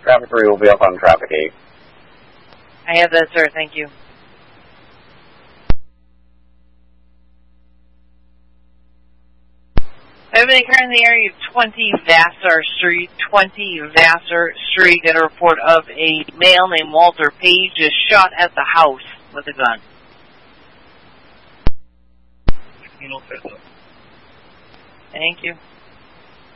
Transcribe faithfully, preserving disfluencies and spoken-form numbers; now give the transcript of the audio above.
Traffic three will be up on traffic eight. I have that, sir. Thank you. I have an car in the area of twenty Vassar Street. twenty Vassar Street. Got a report of a male named Walter Page is shot at the house with a gun. Thank you.